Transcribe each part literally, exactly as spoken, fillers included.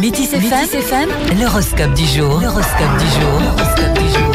Métis F M, Métis F M, l'horoscope du jour. L'horoscope du jour. L'horoscope du jour.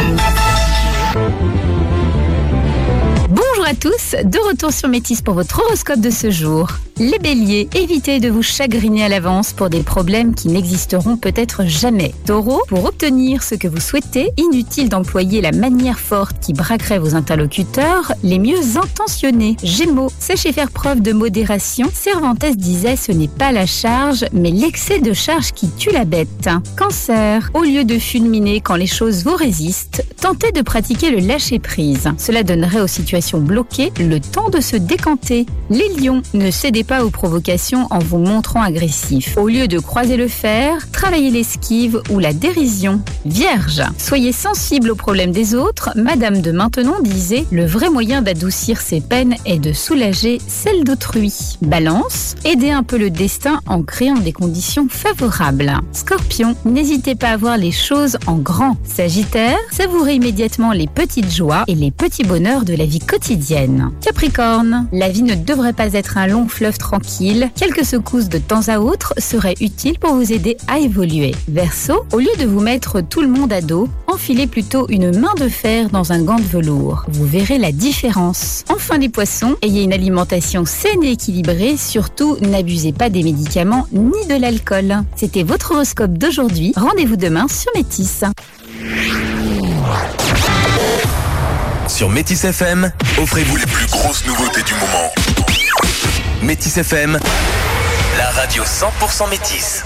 Bonjour à tous, de retour sur Métis pour votre horoscope de ce jour. Les béliers, évitez de vous chagriner à l'avance pour des problèmes qui n'existeront peut-être jamais. Taureau, pour obtenir ce que vous souhaitez, inutile d'employer la manière forte qui braquerait vos interlocuteurs les mieux intentionnés. Gémeaux, sachez faire preuve de modération. Cervantes disait ce n'est pas la charge, mais l'excès de charge qui tue la bête. Cancer, au lieu de fulminer quand les choses vous résistent, tentez de pratiquer le lâcher-prise. Cela donnerait aux situations bloquées le temps de se décanter. Les lions, ne cédez pas aux provocations en vous montrant agressif. Au lieu de croiser le fer, travaillez l'esquive ou la dérision. Vierge, soyez sensible aux problèmes des autres. Madame de Maintenon disait « Le vrai moyen d'adoucir ses peines est de soulager celles d'autrui ». Balance, aidez un peu le destin en créant des conditions favorables. Scorpion, n'hésitez pas à voir les choses en grand. Sagittaire, savourez immédiatement les petites joies et les petits bonheurs de la vie quotidienne. Capricorne, la vie ne devrait pas être un long fleuve tranquille. Quelques secousses de temps à autre seraient utiles pour vous aider à évoluer. Verseau, au lieu de vous mettre tout le monde à dos, enfilez plutôt une main de fer dans un gant de velours. Vous verrez la différence. Enfin les poissons, ayez une alimentation saine et équilibrée. Surtout, n'abusez pas des médicaments ni de l'alcool. C'était votre horoscope d'aujourd'hui. Rendez-vous demain sur Métis. Sur Métis F M, offrez-vous les plus grosses nouveautés du moment. Métis F M, la radio cent pour cent métis.